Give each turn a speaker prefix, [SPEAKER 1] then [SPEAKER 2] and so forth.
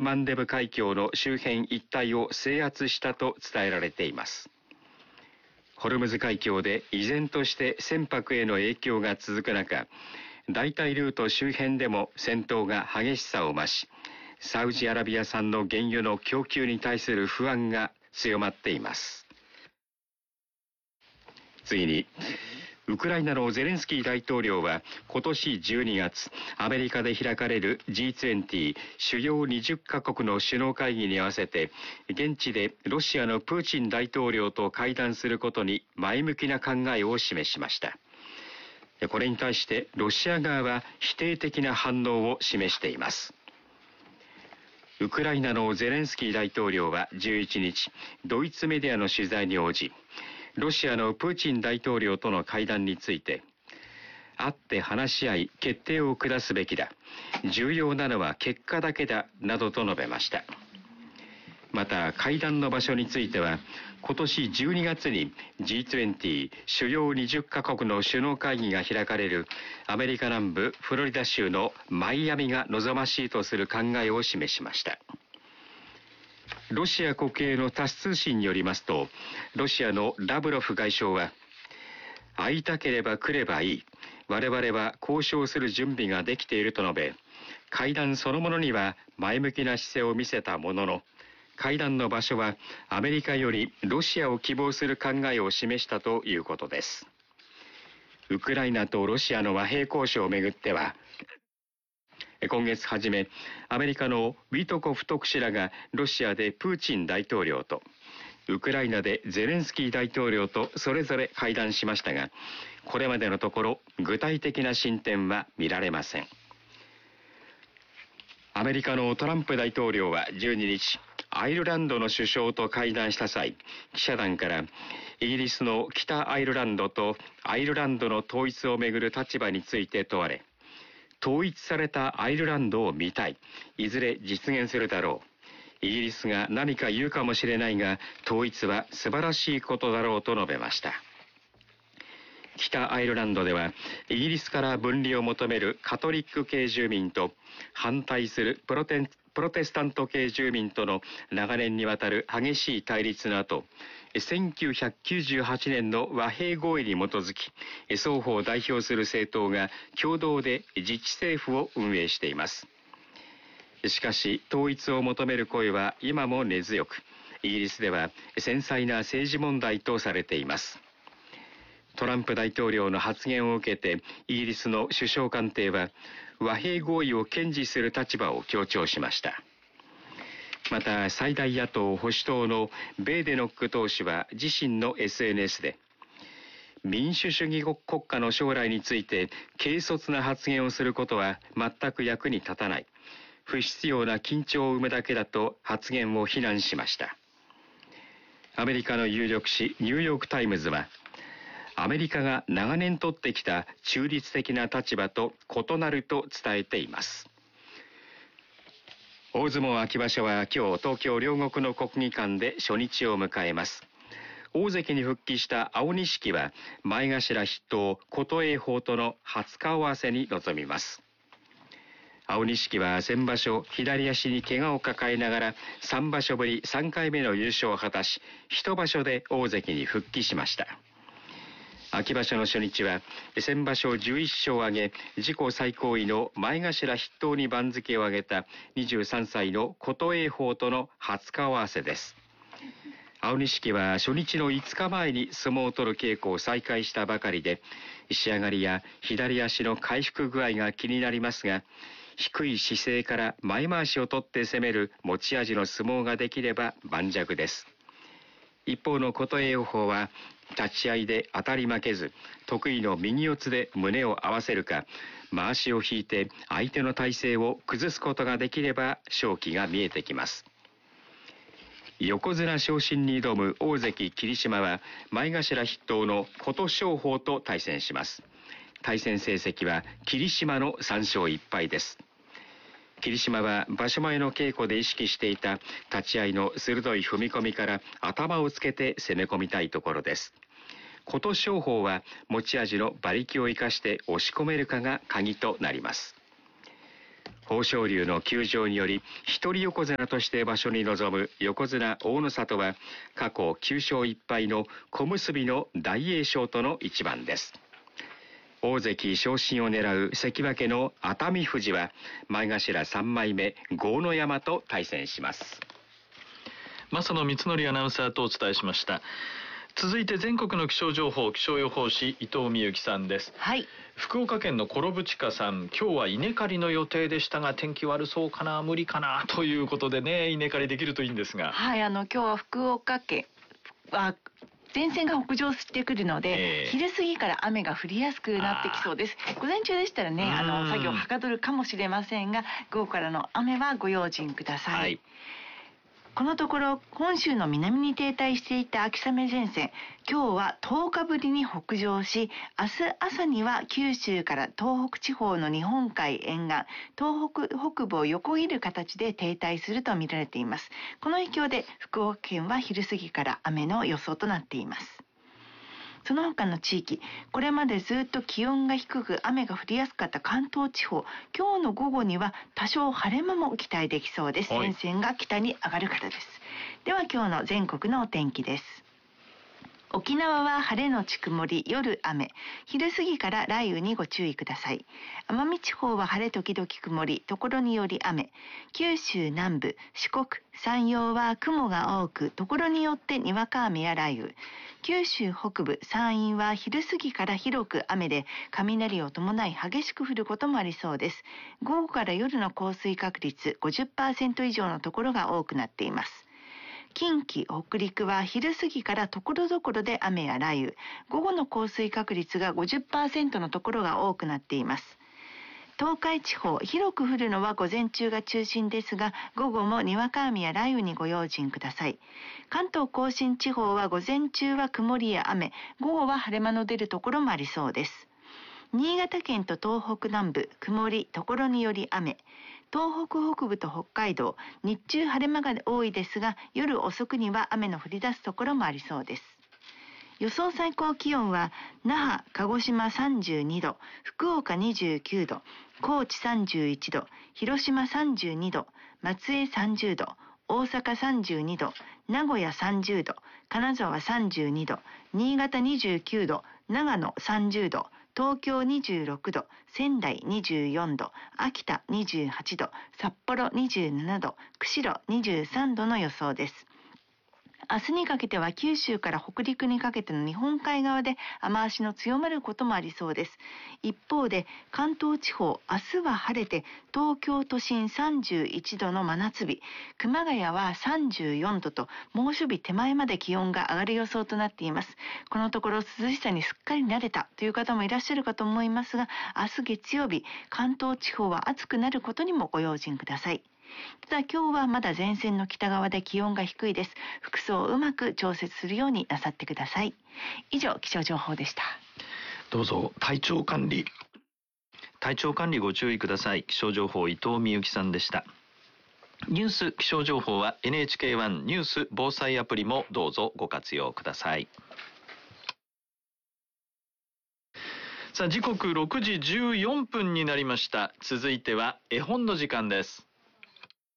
[SPEAKER 1] マンデブ海峡の周辺一帯を制圧したと伝えられています。ホルムズ海峡で依然として船舶への影響が続く中、代替ルート周辺でも戦闘が激しさを増し、サウジアラビア産の原油の供給に対する不安が強まっています。次に、ウクライナのゼレンスキー大統領は今年12月、アメリカで開かれる G20 主要20カ国の首脳会議に合わせて、現地でロシアのプーチン大統領と会談することに前向きな考えを示しました。これに対してロシア側は否定的な反応を示しています。ウクライナのゼレンスキー大統領は11日、ドイツメディアの取材に応じ、ロシアのプーチン大統領との会談について、会って話し合い決定を下すべきだ。重要なのは結果だけだ、などと述べました。また会談の場所については、今年12月に G20 主要20カ国の首脳会議が開かれるアメリカ南部フロリダ州のマイアミが望ましいとする考えを示しました。ロシア国営のタス通信によりますと、ロシアのラブロフ外相は、会いたければ来ればいい。我々は交渉する準備ができていると述べ、会談そのものには前向きな姿勢を見せたものの、会談の場所はアメリカよりロシアを希望する考えを示したということです。ウクライナとロシアの和平交渉をめぐっては、今月初め、アメリカのウィトコフ特使らがロシアでプーチン大統領と、ウクライナでゼレンスキー大統領とそれぞれ会談しましたが、これまでのところ具体的な進展は見られません。アメリカのトランプ大統領は12日、アイルランドの首相と会談した際、記者団からイギリスの北アイルランドとアイルランドの統一をめぐる立場について問われ、統一されたアイルランドを見たい。いずれ実現するだろう。イギリスが何か言うかもしれないが、統一は素晴らしいことだろうと述べました。北アイルランドでは、イギリスから分離を求めるカトリック系住民と、反対するプロテスタント系住民との長年にわたる激しい対立の後、1998年の和平合意に基づき、双方を代表する政党が共同で自治政府を運営しています。しかし、統一を求める声は今も根強く、イギリスでは繊細な政治問題とされています。トランプ大統領の発言を受けて、イギリスの首相官邸は和平合意を堅持する立場を強調しました。また最大野党保守党のベーデノック党首は自身の SNS で、民主主義国家の将来について軽率な発言をすることは全く役に立たない。不必要な緊張を生むだけだと発言を非難しました。アメリカの有力紙ニューヨークタイムズは、アメリカが長年取ってきた中立的な立場と異なると伝えています。大相撲秋場所は今日東京両国の国技館で初日を迎えます。大関に復帰した青錦は前頭筆頭琴恵峰との初顔合わせに臨みます。青錦は先場所左足に怪我を抱えながら3場所ぶり3回目の優勝を果たし、一場所で大関に復帰しました。秋場所の初日は先場所11勝を挙げ、自己最高位の前頭筆頭に番付を上げた23歳の琴恵峰との初顔合わせです。青錦は初日の5日前に相撲を取る稽古を再開したばかりで、仕上がりや左足の回復具合が気になりますが、低い姿勢から前回しを取って攻める持ち味の相撲ができれば盤石です。一方の琴恵峰は立ち合いで当たり負けず、得意の右四つで胸を合わせるか、まわしを引いて相手の体勢を崩すことができれば勝機が見えてきます。横綱昇進に挑む大関霧島は前頭筆頭の琴勝峰と対戦します。対戦成績は霧島の3勝1敗です。霧島は場所前の稽古で意識していた立ち合いの鋭い踏み込みから頭をつけて攻め込みたいところです。琴勝峰は持ち味の馬力を生かして押し込めるかが鍵となります。 豊昇龍の休場により一人横綱として場所に臨む横綱大野里は過去9勝1敗の小結の大栄翔との一番です。大関昇進を狙う関脇の熱海富士は前頭3枚目豪ノ山と対戦します。
[SPEAKER 2] 正野光則アナウンサーとお伝えしました。続いて全国の気象情報、気象予報士伊藤美幸さんです。
[SPEAKER 3] はい。
[SPEAKER 2] 福岡県のコブチカさん、今日は稲刈りの予定でしたが天気悪そうかな、無理かなということでね、稲刈りできるといいんですが。
[SPEAKER 3] はい、今日は福岡県は前線が北上してくるので、昼過ぎから雨が降りやすくなってきそうです。午前中でしたらね、作業はかどるかもしれませんが、午後からの雨はご用心ください。はい。このところ本州の南に停滞していた秋雨前線、今日は10日ぶりに北上し、明日朝には九州から東北地方の日本海沿岸、東北北部を横切る形で停滞すると見られています。この影響で福岡県は昼過ぎから雨の予想となっています。その他の地域、これまでずっと気温が低く雨が降りやすかった関東地方、今日の午後には多少晴れ間も期待できそうです。前線が北に上がるからです。では今日の全国のお天気です。沖縄は晴れのち曇り、夜雨、昼過ぎから雷雨にご注意ください。奄美地方は晴れ時々曇り、ところにより雨。九州南部、四国、山陽は雲が多く、ところによってにわか雨や雷雨。九州北部、山陰は昼過ぎから広く雨で、雷を伴い激しく降ることもありそうです。午後から夜の降水確率 50% 以上のところが多くなっています。近畿、北陸は昼過ぎからところどころで雨や雷雨、午後の降水確率が 50% のところが多くなっています。東海地方、広く降るのは午前中が中心ですが、午後もにわか雨や雷雨にご用心ください。関東甲信地方は午前中は曇りや雨、午後は晴れ間の出るところもありそうです。新潟県と東北南部、曇り、ところにより雨。東北北部と北海道、日中晴れ間が多いですが、夜遅くには雨の降り出すところもありそうです。予想最高気温は、那覇、鹿児島32度、福岡29度、高知31度、広島32度、松江30度、大阪32度、名古屋30度、金沢32度、新潟29度、長野30度、東京26度、仙台24度、秋田28度、札幌27度、釧路23度の予想です。明日にかけては九州から北陸にかけての日本海側で雨足の強まることもありそうです。一方で関東地方、明日は晴れて東京都心31度の真夏日、熊谷は34度と猛暑日手前まで気温が上がる予想となっています。このところ涼しさにすっかり慣れたという方もいらっしゃるかと思いますが、明日月曜日、関東地方は暑くなることにもご用心ください。ただ今日はまだ前線の北側で気温が低いです。服装をうまく調節するようになさってください。以上、気象情報でした。
[SPEAKER 2] どうぞ体調管理ご注意ください。気象情報、伊藤美幸さんでした。ニュース気象情報は NHK1 ニュース防災アプリもどうぞご活用ください。さあ、時刻6時14分になりました。続いては絵本の時間です。